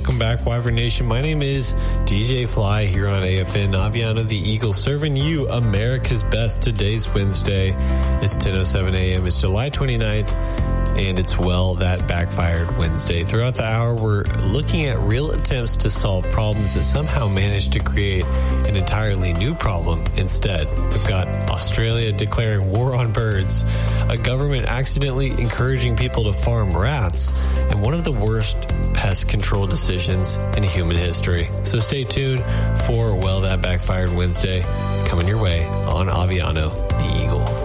Welcome back, Wyvern Nation. My name is DJ Fly here on AFN Aviano, the Eagle, serving you America's best. Today's Wednesday. It's 10:07 a.m. It's July 29th, and it's Well, That Backfired Wednesday. Throughout the hour, we're looking at real attempts to solve problems that somehow managed to create an entirely new problem instead. We've got Australia declaring war on birds, a government accidentally encouraging people to farm rats, and one of the worst pest control decisions in human history. So stay tuned for Well, That Backfired Wednesday, coming your way on Aviano, the Eagle.